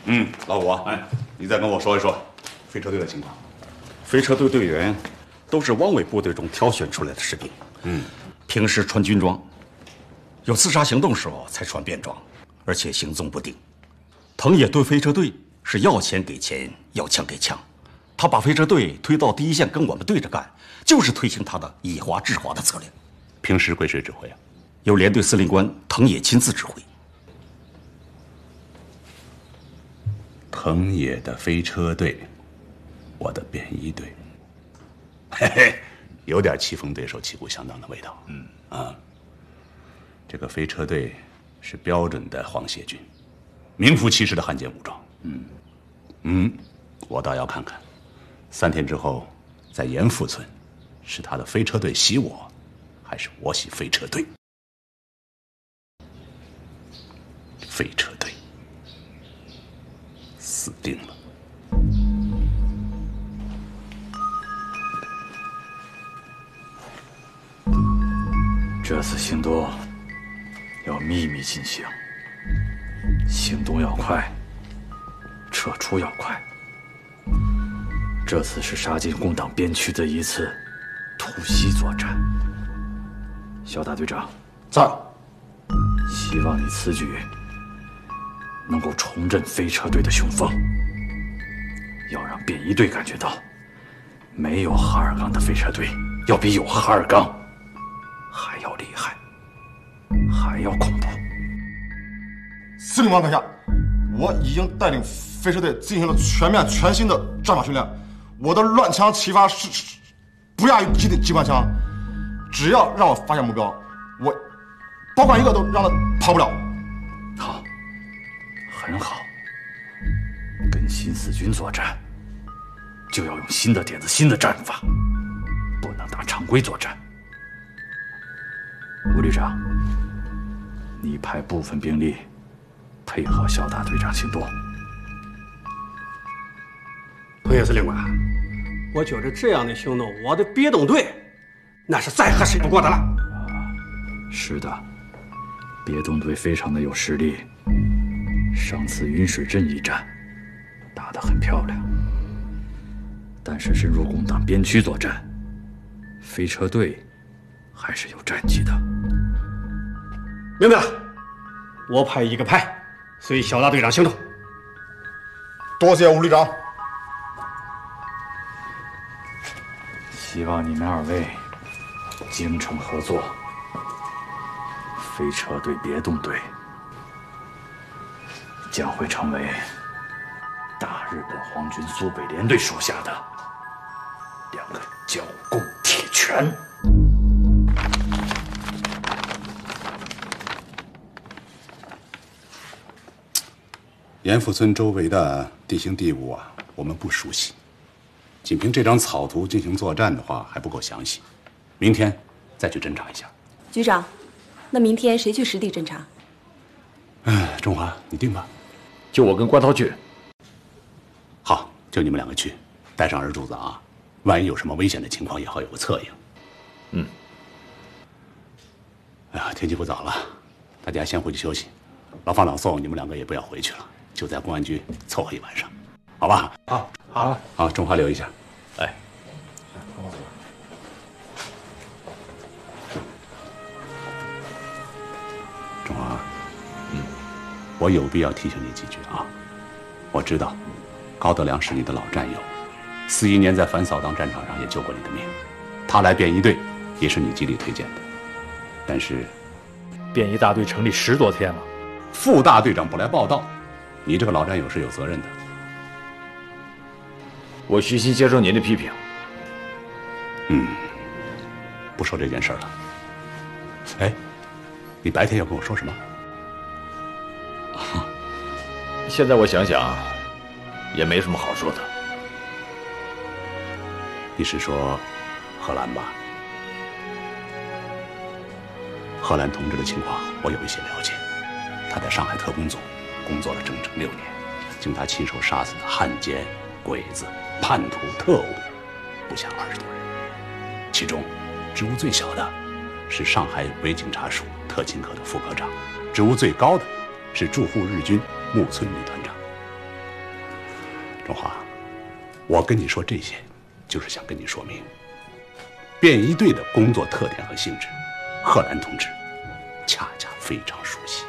老五，你再跟我说一说飞车队的情况。 飞车队队员都是汪伪部队中挑选出来的士兵，平时穿军装，有刺杀行动时候才穿便装，而且行踪不定。藤野对飞车队是要钱给钱，要枪给枪，他把飞车队推到第一线跟我们对着干，就是推行他的以华制华的策略。 平时归谁指挥啊？ 由连队司令官藤野亲自指挥。 藤野的飞车队，我的便衣队，嘿嘿，有点棋逢对手、旗鼓相当的味道。这个飞车队是标准的皇协军，名副其实的汉奸武装。我倒要看看，3天之后，在盐阜村，是他的飞车队袭我，还是我袭飞车队？飞车队死定了。 这次行动要秘密进行，行动要快，撤出要快。这次是杀进共党边区的一次突袭作战。肖大队长， 在。 希望你此举能够重振飞车队的雄风，要让便衣队感觉到，没有哈尔岗的飞车队要比有哈尔岗还要厉害，还要恐怖。 司令官阁下，我已经带领飞车队进行了全面全新的战法训练，我的乱枪齐发是不亚于机关枪，只要让我发现目标，我保管一个都让他跑不了。 好，很好。跟新四军作战，就要用新的点子、新的战法，不能打常规作战。吴旅长，你派部分兵力配合肖大队长行动。 彭野司令官，我觉着这样的行动，我的别动队那是再合适不过的了。 是的，别动队非常的有实力，上次云水镇一战打得很漂亮，但是深入共党边区作战，飞车队还是有战绩的。 明白了，我派一个排随肖大队长行动。 多谢吴旅长。 希望你们2位精诚合作，飞车队别动队将会成为大日本皇军苏北联队属下的2个剿共铁拳。 盐阜村周围的地形地物啊，我们不熟悉，仅凭这张草图进行作战的话还不够详细，明天再去侦查一下。 局长，那明天谁去实地侦查？ 中华，你定吧。 就我跟关涛去。 好，就你们2个去，带上二柱子啊，万一有什么危险的情况，也好有个策应。哎呀，天气不早了，大家先回去休息。老方老宋，你们2个也不要回去了，就在公安局凑合一晚上，好吧？好，中华留一下。 哎， 中华，我有必要提醒你几句啊。我知道，高德良是你的老战友，41年在反扫荡战场上也救过你的命，他来便衣队也是你极力推荐的。但是， 便衣大队成立10多天了， 副大队长不来报道，你这个老战友是有责任的。 我虚心接受您的批评。 不说这件事了。哎，你白天要跟我说什么？ 现在我想想，也没什么好说的。 你是说贺兰吧？贺兰同志的情况我有一些了解，他在上海特工组工作了整整6年，经他亲手杀死的汉奸、鬼子、叛徒、特务不下20多人，其中职务最小的是上海伪警察署特勤科的副科长，职务最高的是驻沪日军木村李团长。 中华，我跟你说这些，就是想跟你说明，便衣队的工作特点和性质，贺兰同志恰恰非常熟悉。